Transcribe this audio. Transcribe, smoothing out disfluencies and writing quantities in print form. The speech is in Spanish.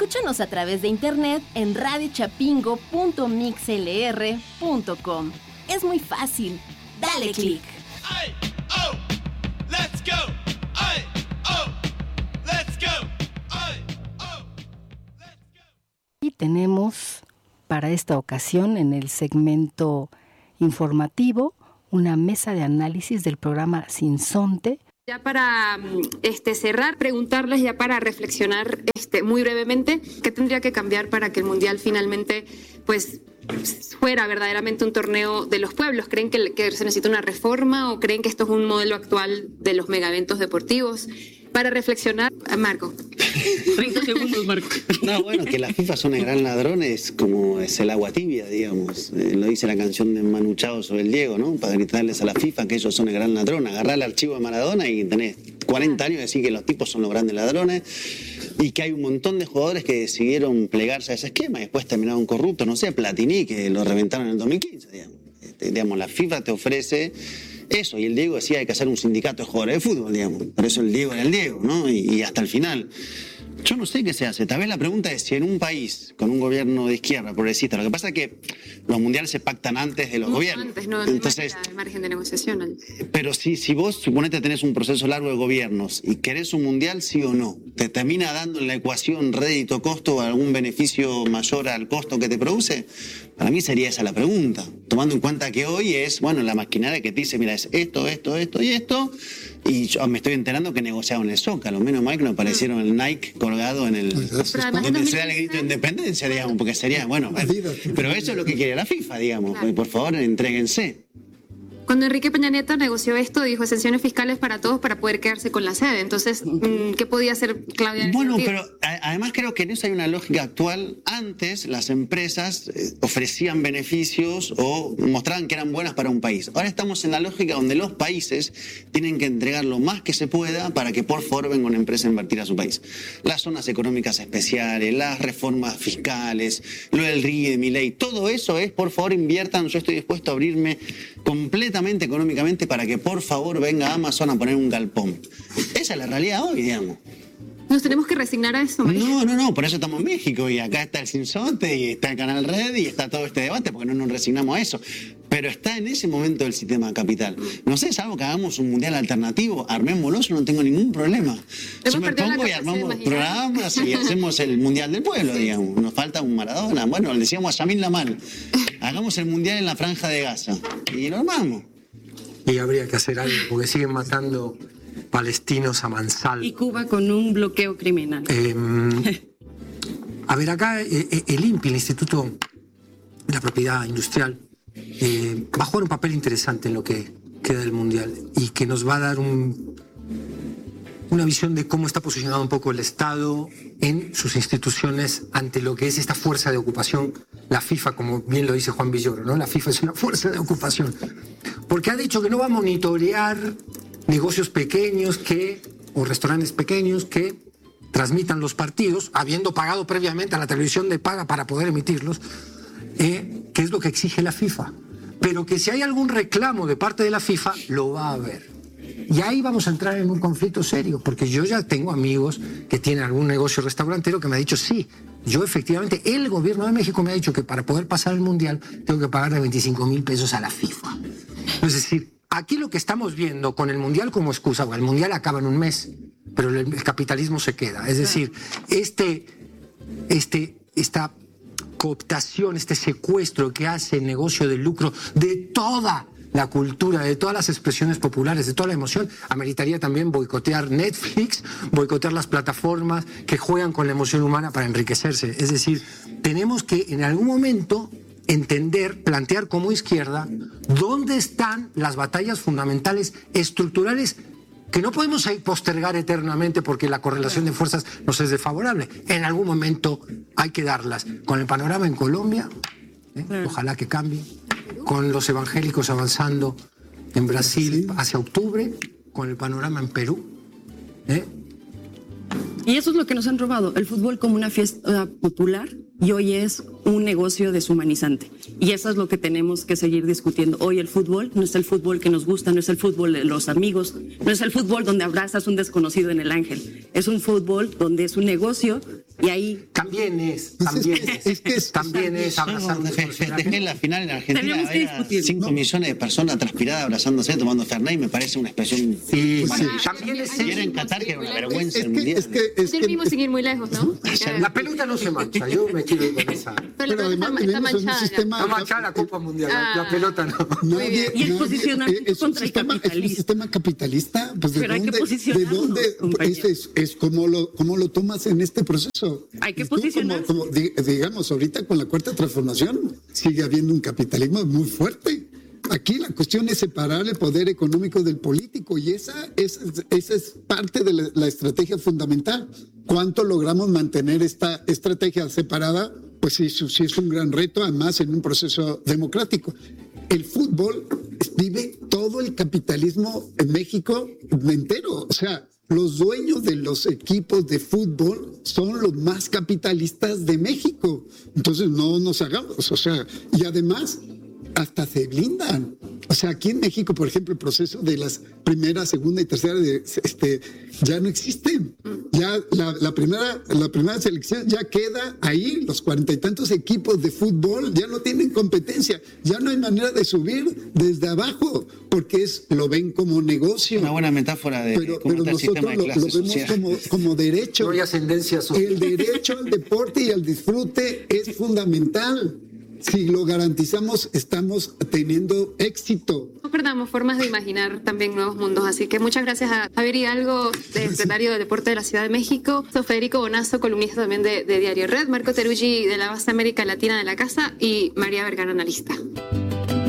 Escúchanos a través de internet en radiochapingo.mixlr.com. Es muy fácil. Dale click. Let's go. Let's go. Y tenemos para esta ocasión en el segmento informativo una mesa de análisis del programa Sinsonte. Ya para cerrar, preguntarles ya para reflexionar muy brevemente, ¿qué tendría que cambiar para que el Mundial finalmente pues fuera verdaderamente un torneo de los pueblos? ¿Creen que se necesita una reforma o creen que esto es un modelo actual de los megaeventos deportivos? Para reflexionar, Marco. 30 segundos, Marco. No, bueno, que la FIFA son gran ladrones, como es el agua tibia, digamos. Lo dice la canción de Manu Chao sobre el Diego, ¿no? Para gritarles a la FIFA que ellos son el gran ladrón. Agarrar el archivo de Maradona y tenés 40 años y decir que los tipos son los grandes ladrones y que hay un montón de jugadores que decidieron plegarse a ese esquema y después terminaron corruptos. No sé, Platini, que lo reventaron en el 2015, digamos. La FIFA te ofrece eso, y el Diego decía hay que hacer un sindicato de jugadores de fútbol, digamos. Por eso el Diego era el Diego, ¿no? Y hasta el final. Yo no sé qué se hace. Tal vez la pregunta es si en un país con un gobierno de izquierda progresista, lo que pasa es que los mundiales se pactan antes de los gobiernos. Antes, no, entonces, hay margen de negociación. Pero si vos suponete tenés un proceso largo de gobiernos y querés un mundial, sí o no, ¿te termina dando en la ecuación rédito-costo algún beneficio mayor al costo que te produce? Para mí sería esa la pregunta, tomando en cuenta que hoy es, bueno, la maquinaria que te dice, mira, es esto y esto, y yo me estoy enterando que negociaron el Zócalo, menos mal que no aparecieron el Nike colgado en el... donde se da el grito de independencia, digamos, porque sería, bueno, pero eso es lo que quiere la FIFA, digamos, claro. Por favor, entréguense. Cuando Enrique Peña Nieto negoció esto, dijo exenciones fiscales para todos para poder quedarse con la sede. Entonces, ¿qué podía hacer Claudia? Bueno, pero además creo que en eso hay una lógica actual. Antes las empresas ofrecían beneficios o mostraban que eran buenas para un país. Ahora estamos en la lógica donde los países tienen que entregar lo más que se pueda para que por favor venga una empresa a invertir a su país. Las zonas económicas especiales, las reformas fiscales, lo del RIE de Milei, todo eso es, por favor inviertan, yo estoy dispuesto a abrirme completamente económicamente para que por favor venga Amazon a poner un galpón. Esa es la realidad hoy, digamos. ¿Nos tenemos que resignar a eso, María? No, por eso estamos en México y acá está el Sinsonte y está el Canal Red y está todo este debate porque no nos resignamos a eso. Pero está en ese momento del sistema capital. No sé, salvo que hagamos un mundial alternativo, armémoslo, yo no tengo ningún problema. Yo me pongo y armamos programas y hacemos el mundial del pueblo, digamos. Nos falta un Maradona. Bueno, le decíamos a Yamil Lamal, hagamos el mundial en la Franja de Gaza y lo armamos. Y habría que hacer algo porque siguen matando palestinos a mansalva. Y Cuba con un bloqueo criminal. A ver, acá el INPI, el Instituto de la Propiedad Industrial, va a jugar un papel interesante en lo que queda del Mundial y que nos va a dar una visión de cómo está posicionado un poco el Estado en sus instituciones ante lo que es esta fuerza de ocupación, la FIFA, como bien lo dice Juan Villoro, ¿no? La FIFA es una fuerza de ocupación. Porque ha dicho que no va a monitorear negocios pequeños o restaurantes pequeños que transmitan los partidos, habiendo pagado previamente a la televisión de paga para poder emitirlos, que es lo que exige la FIFA. Pero que si hay algún reclamo de parte de la FIFA, lo va a haber. Y ahí vamos a entrar en un conflicto serio, porque yo ya tengo amigos que tienen algún negocio restaurantero que me ha dicho, sí, yo efectivamente, el gobierno de México me ha dicho que para poder pasar el Mundial tengo que pagarle 25,000 pesos a la FIFA. Es decir, aquí lo que estamos viendo con el Mundial como excusa, bueno, el Mundial acaba en un mes, pero el capitalismo se queda. Es decir, esta cooptación, este secuestro que hace el negocio del lucro de toda la cultura, de todas las expresiones populares, de toda la emoción, ameritaría también boicotear Netflix, boicotear las plataformas que juegan con la emoción humana para enriquecerse. Es decir, tenemos que en algún momento entender, plantear como izquierda dónde están las batallas fundamentales, estructurales, que no podemos postergar eternamente porque la correlación de fuerzas nos es desfavorable. En algún momento hay que darlas. Con el panorama en Colombia, ojalá que cambie, con los evangélicos avanzando en Brasil hacia octubre, con el panorama en Perú. Y eso es lo que nos han robado, el fútbol como una fiesta popular, y hoy es un negocio deshumanizante. Y eso es lo que tenemos que seguir discutiendo. Hoy el fútbol no es el fútbol que nos gusta, no es el fútbol de los amigos, no es el fútbol donde abrazas a un desconocido en el Ángel. Es un fútbol donde es un negocio Y ahí También es abrazar un Festejé la final en Argentina, Tenemos que había discutir. 5 millones de personas transpiradas abrazándose, tomando Fernet, y me parece una expresión... Sí, Bueno, también es y era en Qatar, que era una vergüenza el mundial. Ayer vimos seguir muy lejos, ¿no? La pelota no se mancha, yo me quiero ir con esa. Pero la además pelota está vivimos en un manchada. sistema... No manchar la Copa Mundial, la pelota no. Nadie, Y el posicionamiento es un contra el sistema, es un capitalismo. sistema capitalista. Pues Pero hay que posicionarnos, compañero. Es cómo lo tomas en este proceso. Hay que Tú, posicionarse. digamos, ahorita con la cuarta transformación sigue habiendo un capitalismo muy fuerte. Aquí la cuestión es separar el poder económico del político, y esa es parte de la estrategia fundamental. ¿Cuánto logramos mantener esta estrategia separada? Pues sí es un gran reto, además en un proceso democrático. El fútbol vive todo el capitalismo en México entero. O sea, los dueños de los equipos de fútbol son los más capitalistas de México. Entonces no nos hagamos, o sea, y además hasta se blindan. O sea, aquí en México, por ejemplo, el proceso de las primera, segunda y tercera ya no existen. Ya la primera selección ya queda ahí, los 40 y tantos equipos de fútbol ya no tienen competencia, ya no hay manera de subir desde abajo, porque lo ven como negocio. Una buena metáfora de pero cómo está el sistema nosotros de lo clases vemos sociales. como derecho. No hay ascendencia social. El derecho al deporte y al disfrute es fundamental. Si lo garantizamos, estamos teniendo éxito. No perdamos formas de imaginar también nuevos mundos. Así que muchas gracias a Javier Hidalgo, secretario del Deporte de la Ciudad de México, Federico Bonazo, columnista también de Diario Red, Marco Teruggi de la base América Latina de la Casa y María Vergara, analista.